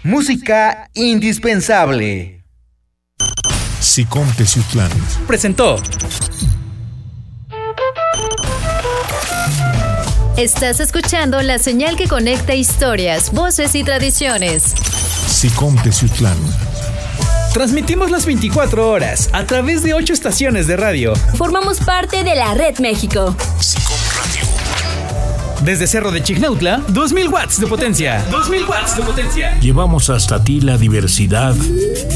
Música indispensable. SICOM Teciutlán presentó. Estás escuchando la señal que conecta historias, voces y tradiciones. SICOM Teciutlán. Transmitimos las 24 horas a través de 8 estaciones de radio. Formamos parte de la Red México. SICOM Radio. Desde Cerro de Chignautla, 2000 watts de potencia. 2000 watts de potencia. Llevamos hasta ti la diversidad